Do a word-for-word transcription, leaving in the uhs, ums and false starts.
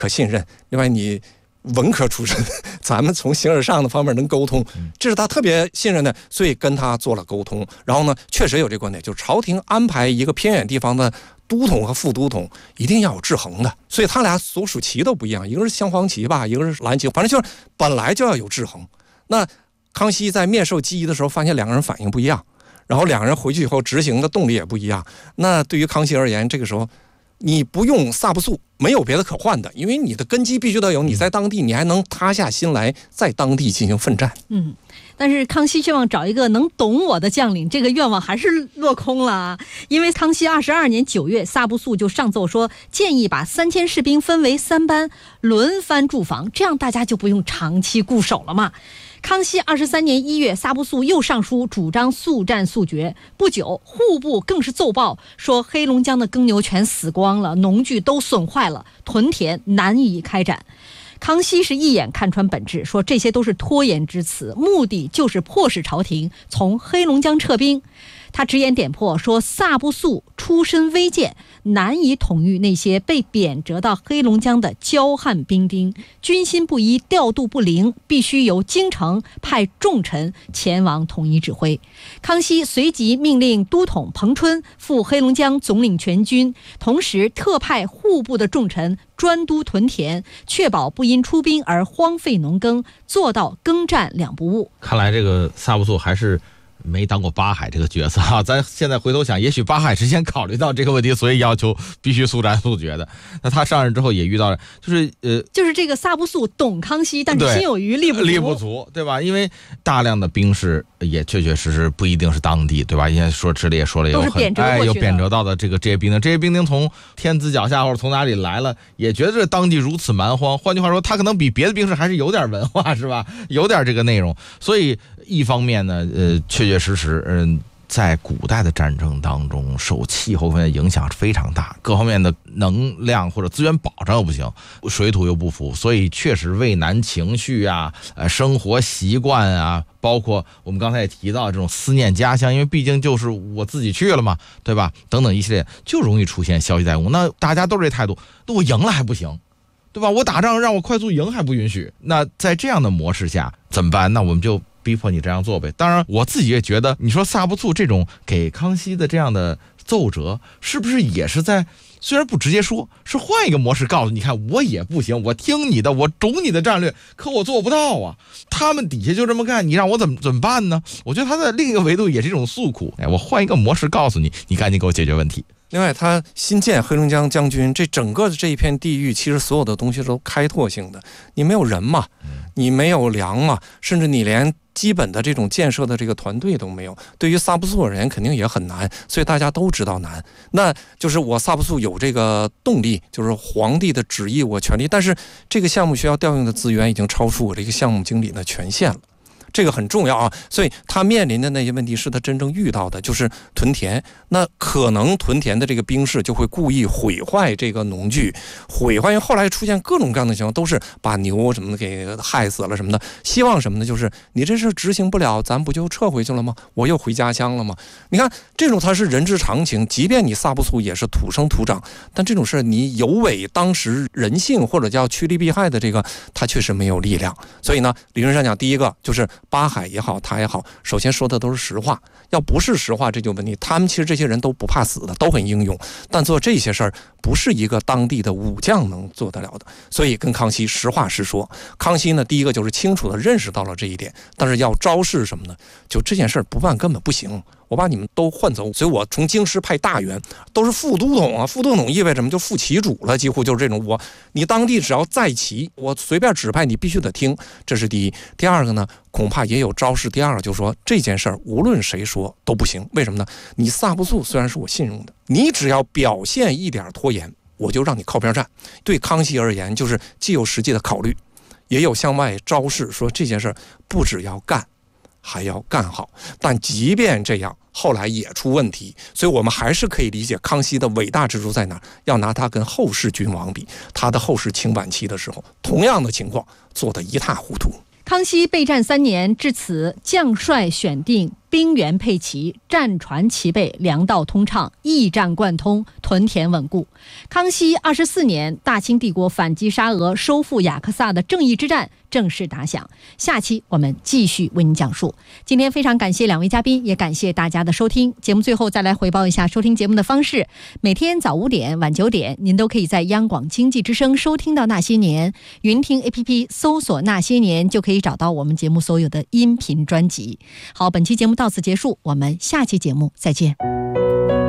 可信任，另外你文科出身，咱们从形而上的方面能沟通，这是他特别信任的，所以跟他做了沟通。然后呢，确实有这个观点，就是朝廷安排一个偏远地方的都统和副都统一定要有制衡的，所以他俩所属旗都不一样，一个是镶黄旗吧，一个是蓝旗，反正就是本来就要有制衡。那康熙在面授机宜的时候，发现两个人反应不一样，然后两个人回去以后执行的动力也不一样。那对于康熙而言，这个时候你不用萨布肃，没有别的可换的，因为你的根基必须得有，你在当地你还能塌下心来在当地进行奋战。 嗯，但是康熙希望找一个能懂我的将领，这个愿望还是落空了啊。因为康熙二十二年九月，萨布肃就上奏说，建议把三千士兵分为三班，轮番驻防，这样大家就不用长期固守了嘛。康熙二十三年一月，萨布肃又上书主张速战速决。不久，户部更是奏报说，黑龙江的耕牛全死光了，农具都损坏了，屯田难以开展。康熙是一眼看穿本质，说这些都是拖延之词，目的就是迫使朝廷从黑龙江撤兵。他直言点破说，萨布肃出身微贱，难以统御那些被贬谪到黑龙江的骄悍兵丁，军心不一，调度不灵，必须由京城派重臣前往统一指挥。康熙随即命令都统彭春赴黑龙江总领全军，同时特派户部的重臣专督屯田，确保不因出兵而荒废农耕，做到耕战两不误。 看来这个萨布肃还是没当过八海这个角色啊，咱现在回头想，也许八海是先考虑到这个问题，所以要求必须速战速决的。那他上任之后也遇到了，就是呃， 就是这个萨布肃懂康熙，但是心有余力不足， 力不足，对吧？因为大量的兵士也确确实实不一定是当地，对吧？因为说这里也说了，有很哎有贬谪到的这个这些兵丁，这些兵丁从天子脚下或者从哪里来了，也觉得这当地如此蛮荒。换句话说，他可能比别的兵士还是有点文化，是吧？有点这个内容。所以一方面呢，呃，确确实实，嗯、呃，在古代的战争当中，受气候方面的影响是非常大，各方面的能量或者资源保障又不行，水土又不服，所以确实畏难情绪啊，呃，生活习惯啊，包括我们刚才也提到这种思念家乡，因为毕竟就是我自己去了嘛，对吧？等等一系列，就容易出现消极怠工。那大家都是这态度，那我赢了还不行？对吧？我打仗让我快速赢还不允许。那在这样的模式下怎么办？那我们就逼迫你这样做呗。当然我自己也觉得，你说萨布肃这种给康熙的这样的奏折，是不是也是在虽然不直接说，是换一个模式告诉你，看我也不行，我听你的，我懂你的战略，可我做不到啊。他们底下就这么干，你让我怎么怎么办呢？我觉得他在另一个维度也是一种诉苦。哎，我换一个模式告诉你，你赶紧给我解决问题。 另外，他新建黑龙江将军，这整个的这一片地域，其实所有的东西都开拓性的。你没有人嘛，你没有粮嘛，甚至你连基本的这种建设的这个团队都没有。对于萨布肃而言，肯定也很难，所以大家都知道难。那就是我萨布肃有这个动力，就是皇帝的旨意，我全力，但是这个项目需要调用的资源已经超出我这个项目经理的权限了。这个很重要啊，所以他面临的那些问题是他真正遇到的，就是屯田。那可能屯田的这个兵士就会故意毁坏这个农具，毁坏。因为后来出现各种各样的情况，都是把牛什么的给害死了什么的。希望什么呢？就是你这事执行不了，咱不就撤回去了吗？我又回家乡了吗？你看这种他是人之常情，即便你萨布肃也是土生土长，但这种事你有违当时人性或者叫趋利避害的这个，他确实没有力量。所以呢，理论上讲，第一个就是八海也好，他也好，首先说的都是实话。要不是实话，这就问题。他们其实这些人都不怕死的，都很英勇，但做这些事儿不是一个当地的武将能做得了的。所以跟康熙实话实说。康熙呢，第一个就是清楚地认识到了这一点，但是要昭示什么呢？就这件事儿不办根本不行。我把你们都换走，所以我从京师派大员，都是副都统啊。副都统意味着什么？就副旗主了，几乎就是这种。我你当地只要在旗，我随便指派你必须得听，这是第一。第二个呢，恐怕也有昭示。第二个就是说这件事儿无论谁说都不行，为什么呢？你萨布肃虽然是我信用的，你只要表现一点拖延，我就让你靠边站。对康熙而言，就是既有实际的考虑，也有向外昭示，说这件事儿不只要干，还要干好。但即便这样，后来也出问题，所以我们还是可以理解康熙的伟大之处在哪儿。要拿他跟后世君王比，他的后世清晚期的时候，同样的情况做得一塌糊涂。 康熙备战三年，至此将帅选定， 兵源配齐，战船齐备，粮道通畅，驿站贯通，屯田稳固。康熙二十四年，大清帝国反击沙俄、收复雅克萨的正义之战正式打响。下期我们继续为您讲述。今天非常感谢两位嘉宾，也感谢大家的收听。节目最后再来回报一下收听节目的方式：每天早五点、晚九点，您都可以在央广经济之声收听到《那些年》，云听 A P P 搜索《那些年》就可以找到我们节目所有的音频专辑。好，本期节目到此结束，我们下期节目再见。